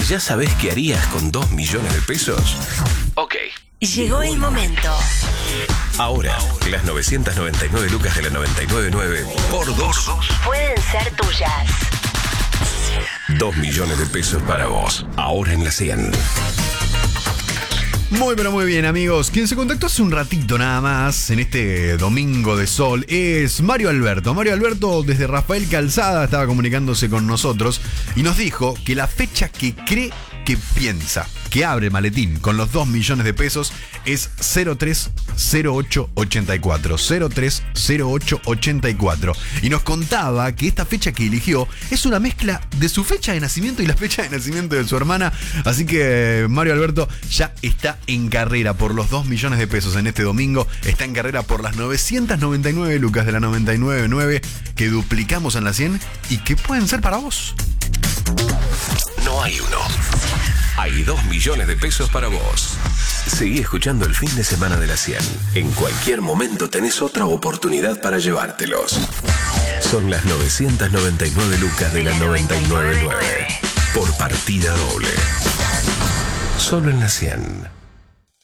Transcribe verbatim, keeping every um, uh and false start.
¿Ya sabés qué harías con dos millones de pesos? Ok. Llegó el momento. Ahora, las novecientas noventa y nueve lucas de la noventa y nueve punto nueve por dos Pueden ser tuyas. dos millones de pesos para vos. Ahora en la cien. Muy pero muy bien, amigos. Quien se contactó hace un ratito nada más en este domingo de sol es Mario Alberto. Mario Alberto desde Rafael Calzada estaba comunicándose con nosotros y nos dijo que la fecha que cree que piensa que abre el maletín con los dos millones de pesos es cero tres cero ocho ochenta y cuatro. cero tres cero ocho ochenta y cuatro. Y nos contaba que esta fecha que eligió es una mezcla de su fecha de nacimiento y la fecha de nacimiento de su hermana. Así que Mario Alberto ya está en carrera por los dos millones de pesos en este domingo. Está en carrera por las novecientas noventa y nueve lucas de la noventa y nueve punto nueve que duplicamos en la cien y que pueden ser para vos. No hay uno. Hay dos millones de pesos para vos. Seguí escuchando el fin de semana de la cien. En cualquier momento tenés otra oportunidad para llevártelos. Son las novecientas noventa y nueve lucas de la noventa y nueve punto nueve. Por partida doble. Solo en la cien.